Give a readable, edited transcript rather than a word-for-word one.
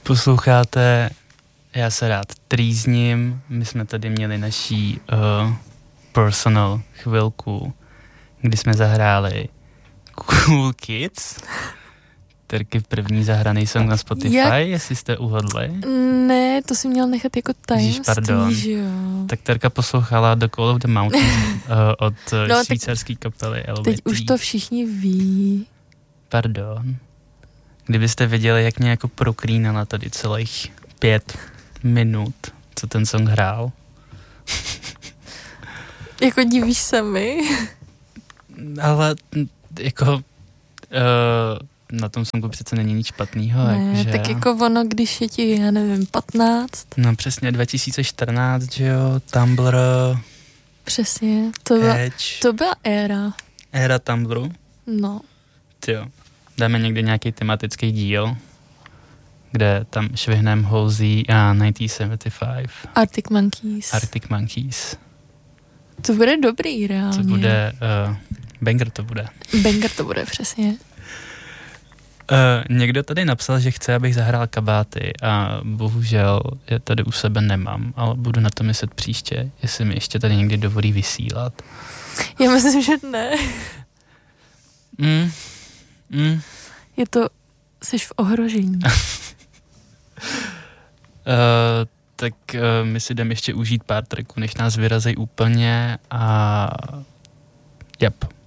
Posloucháte Já se rád trýzním. My jsme tady měli naší personal chvilku, kdy jsme zahráli Cool Kids. Terky první zahraný song na Spotify, jestli jste uhodli. Ne, to si měl nechat jako tajemství, že jo. Tak Terka poslouchala The Call of the Mountain od švýcarské kapely LBT. Teď už to všichni ví. Pardon. Kdybyste věděli, jak mě jako proklínala tady celých 5 minut, co ten song hrál. Jako divíš se mi? Ale jako na tom songu přece není nic špatného. Ne, takže... tak jako ono, když je ti, já nevím, 15. No přesně 2014, že jo, Tumblr. Přesně, to byla éra. Éra Tumblru? No. Jo. Dáme někdy nějaký tematický díl, kde tam švihnem Halsey a 1975. Arctic Monkeys. To bude dobrý, reálně. To bude, banger to bude. Banger to bude, přesně. Někdo tady napsal, že chce, abych zahrál kabáty a bohužel je tady u sebe nemám, ale budu na to myslet příště, jestli mi ještě tady někdy dovolí vysílat. Já myslím, že ne. Je to, jsi v ohrožení. Tak my si jdeme ještě užít pár tracků, než nás vyrazí úplně a jep.